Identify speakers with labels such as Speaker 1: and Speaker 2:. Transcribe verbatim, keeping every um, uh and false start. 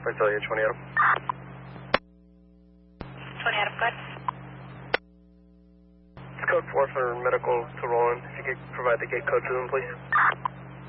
Speaker 1: Visalia twenty Adam.
Speaker 2: twenty Adam, go ahead.
Speaker 1: It's code four for medical to roll in. If you could provide the gate code to them, please.